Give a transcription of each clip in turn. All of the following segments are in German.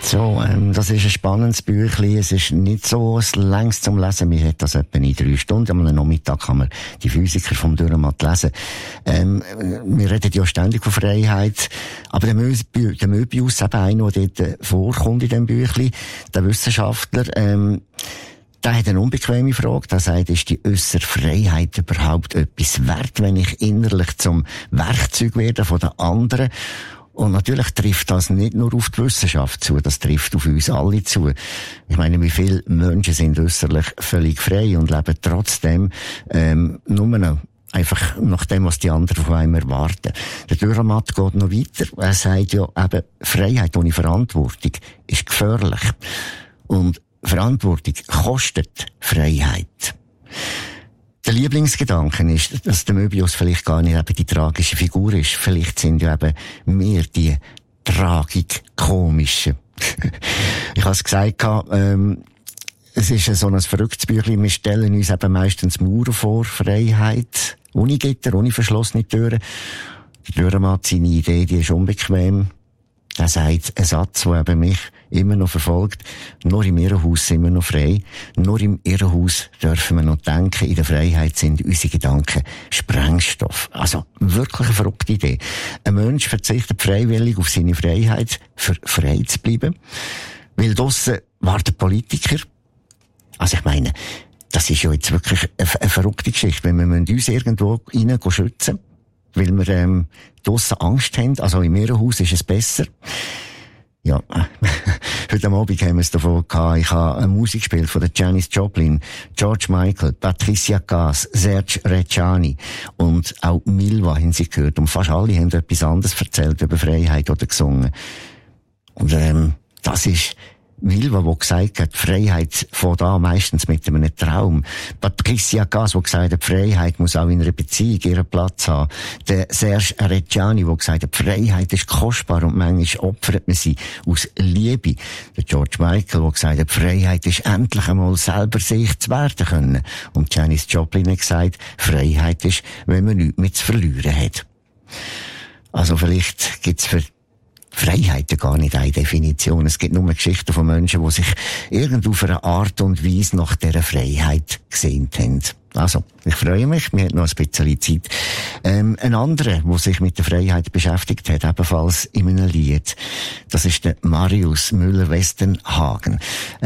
So, das ist ein spannendes Büchlein. Es ist nicht so längst zum Lesen. Man hat das etwa in 3 Stunden. Am Nachmittag kann man die Physiker vom Dürrenmatt lesen. Wir reden ja ständig von Freiheit. Aber der Möbius, eben einer, der dort vorkommt in diesem Büchlein, der Wissenschaftler, der hat eine unbequeme Frage. Der sagt, ist die äußere Freiheit überhaupt etwas wert, wenn ich innerlich zum Werkzeug werde von den anderen? Und natürlich trifft das nicht nur auf die Wissenschaft zu, das trifft auf uns alle zu. Ich meine, wie viele Menschen sind äußerlich völlig frei und leben trotzdem nur noch einfach nach dem, was die anderen von einem erwarten. Der Dürrenmatt geht noch weiter. Er sagt ja eben, Freiheit ohne Verantwortung ist gefährlich. Und Verantwortung kostet Freiheit. Der Lieblingsgedanke ist, dass der Möbius vielleicht gar nicht eben die tragische Figur ist. Vielleicht sind ja eben wir die tragikomischen. Ich habe es gesagt, es ist so ein verrücktes Büchlein. Wir stellen uns eben meistens Mauern vor, Freiheit, ohne Gitter, ohne verschlossene Türen. Der Dürrenmatt, seine Idee, die ist unbequem. Er sagt einen Satz, der eben mich immer noch verfolgt. Nur im Irrenhaus sind wir noch frei. Nur im Irrenhaus dürfen wir noch denken. In der Freiheit sind unsere Gedanken Sprengstoff. Also wirklich eine verrückte Idee. Ein Mensch verzichtet freiwillig auf seine Freiheit, für frei zu bleiben. Weil draussen warten Politiker. Also ich meine, das ist ja jetzt wirklich eine verrückte Geschichte. Wenn wir uns irgendwo rein schützen, weil wir draussen Angst haben. Also im Irrenhaus ist es besser. Ja, heute Abend haben wir es davon gehabt. Ich habe eine Musik gespielt von der Janis Joplin, George Michael, Patricia Kaas, Serge Reggiani und auch Milva haben sie gehört. Und fast alle haben etwas anderes erzählt über Freiheit oder gesungen. Und das ist Milva, die gesagt hat, Freiheit von da meistens mit einem Traum. Patricia Kaas, die gesagt hat, Freiheit muss auch in einer Beziehung ihren Platz haben. Der Serge Reggiani, der gesagt hat, Freiheit ist kostbar und manchmal opfert man sie aus Liebe. Der George Michael, der gesagt hat, Freiheit ist endlich einmal selber sich zu werden können. Und Janis Joplin hat gesagt, Freiheit ist, wenn man nichts mehr zu verlieren hat. Also vielleicht gibt's für Freiheit gar nicht eine Definition. Es gibt nur Geschichten von Menschen, die sich irgendwo auf eine Art und Weise nach dieser Freiheit gesehnt haben. Also, ich freue mich, wir haben noch ein bisschen Zeit. Ein anderer, der sich mit der Freiheit beschäftigt hat, ebenfalls in einem Lied, das ist der Marius Müller-Westernhagen.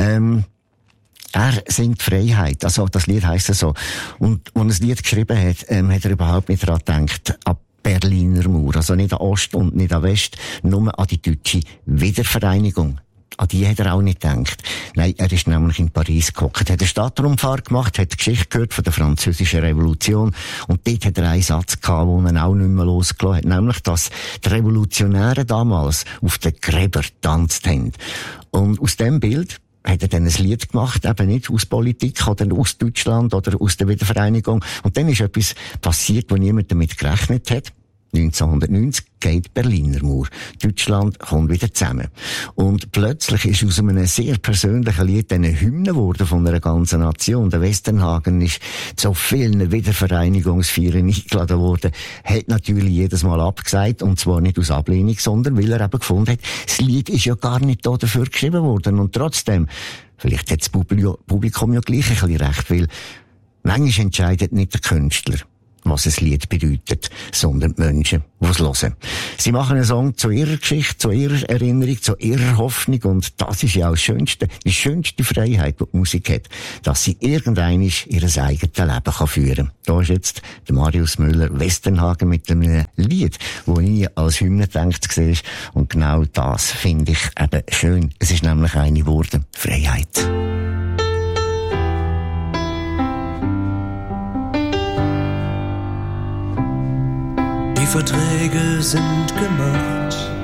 Er singt Freiheit, also das Lied heisst so. Und als er das Lied geschrieben hat, hat er überhaupt nicht daran gedacht, ab Berliner Mauer, also nicht an Ost und nicht an West, nur an die deutsche Wiedervereinigung. An die hat er auch nicht gedacht. Nein, er ist nämlich in Paris gehockt, hat eine Stadtrundfahrt gemacht, hat die Geschichte gehört von der französischen Revolution und dort hat er einen Satz gehabt, den er auch nicht mehr losgelassen hat, nämlich, dass die Revolutionäre damals auf den Gräbern getanzt haben. Und aus dem Bild hat er dann ein Lied gemacht, eben nicht aus Politik oder aus Deutschland oder aus der Wiedervereinigung. Und dann ist etwas passiert, wo niemand damit gerechnet hat. 1990 geht die Berliner Mauer. Deutschland kommt wieder zusammen. Und plötzlich ist aus einem sehr persönlichen Lied eine Hymne geworden von einer ganzen Nation. Der Westernhagen ist zu vielen Wiedervereinigungsfeiern eingeladen worden, hat natürlich jedes Mal abgesagt, und zwar nicht aus Ablehnung, sondern weil er eben gefunden hat, das Lied ist ja gar nicht da dafür geschrieben worden. Und trotzdem, vielleicht hat das Publikum ja gleich ein bisschen recht, weil manchmal entscheidet nicht der Künstler, was ein Lied bedeutet, sondern die Menschen, die es hören. Sie machen einen Song zu ihrer Geschichte, zu ihrer Erinnerung, zu ihrer Hoffnung, und das ist ja auch die schönste Freiheit, die die Musik hat, dass sie irgendeinmal ihr eigenes Leben führen kann. Da ist jetzt der Marius Müller-Westernhagen mit einem Lied, das nie als Hymne gedacht war, und genau das finde ich eben schön. Es ist nämlich eine Worte: Freiheit. Die Verträge sind gemacht.